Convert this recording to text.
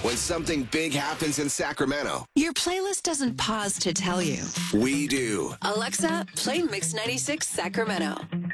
when something big happens in Sacramento. Your playlist doesn't pause to tell you. We do. Alexa, play Mix 96 Sacramento.